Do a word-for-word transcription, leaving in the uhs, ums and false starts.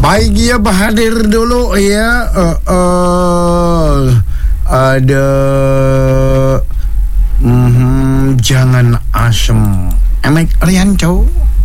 Baik ya, hadir dulu ya. Uh, uh, ada mm, jangan asem. Emek Rianco.